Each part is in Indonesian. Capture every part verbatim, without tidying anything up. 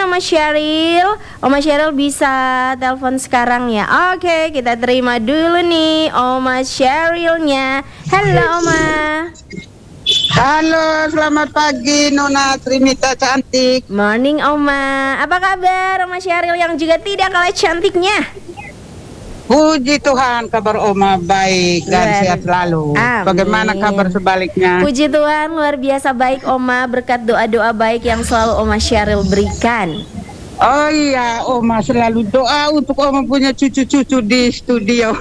Oma Sheryl. Oma Sheryl bisa telepon sekarang ya. Oke, kita terima dulu nih Oma Sherylnya. Halo Oma. Halo, selamat pagi Nona Trinita cantik. Morning Oma. Apa kabar Oma Sheryl yang juga tidak kalah cantiknya? Puji Tuhan, kabar Oma baik dan Luar- sehat selalu. Amin. Bagaimana kabar sebaliknya? Puji Tuhan, luar biasa baik Oma, berkat doa-doa baik yang selalu Oma Sheryl berikan. Oh iya, Oma selalu doa untuk Oma punya cucu-cucu di studio.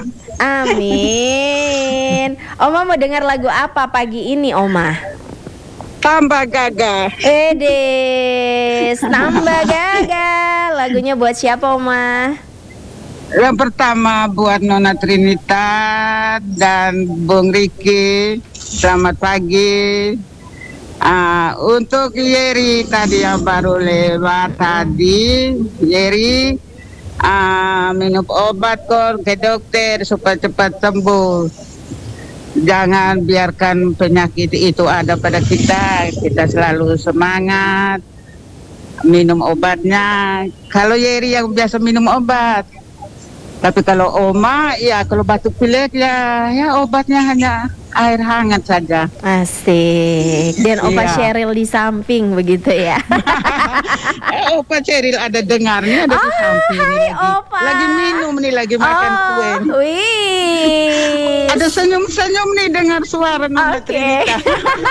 Amin. Oma mau dengar lagu apa pagi ini Oma? Tambah gagah. Edes, tambah gagal. Lagunya buat siapa Oma? Yang pertama buat Nona Trinita dan Bung Riki. Selamat pagi. Ah, untuk Yeri tadi yang baru lewat tadi, Yeri ah, minum obat kok ke dokter supaya cepat sembuh. Jangan biarkan penyakit itu ada pada kita. Kita selalu semangat minum obatnya. Kalau Yeri yang biasa minum obat. Tapi kalau Oma, ya kalau batuk pilek ya, ya obatnya hanya air hangat saja. Asik. Dan Opa Iya. Sheryl di samping begitu ya. Eh, Opa Cheryl ada dengarnya ada di Oh, samping hai, lagi. Opa. Lagi minum nih, lagi makan kue. Oh, wih. Ada senyum-senyum nih dengar suara Nona Oke. Trinita.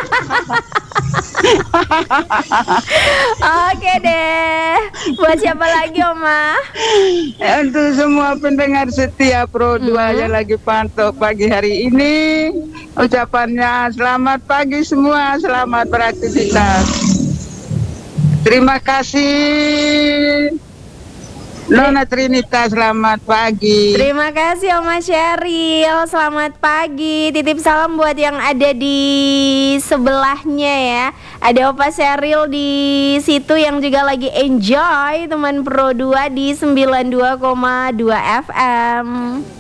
Oke deh. Buat siapa lagi Oma? Untuk semua pendengar setia Pro dua yang lagi pantau pagi hari ini, ucapannya selamat pagi semua, selamat beraktivitas. Terima kasih Nona Trinita, selamat pagi. Terima kasih Oma Sheryl. Selamat pagi. Titip salam buat yang ada di sebelahnya ya. Ada Opa Sheryl di situ yang juga lagi enjoy teman Pro dua di sembilan puluh dua koma dua F M.